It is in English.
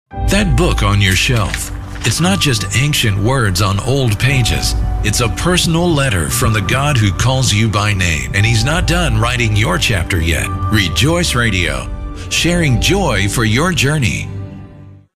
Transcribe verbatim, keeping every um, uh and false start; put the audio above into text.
That book on your shelf, it's not just ancient words on old pages. It's a personal letter from the God who calls you by name, and He's not done writing your chapter yet. Rejoice Radio, sharing joy for your journey.